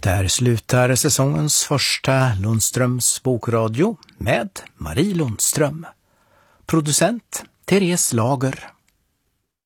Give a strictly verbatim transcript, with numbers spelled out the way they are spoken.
Där slutar säsongens första Lundströms bokradio med Marie Lundström. Producent Therese Lager.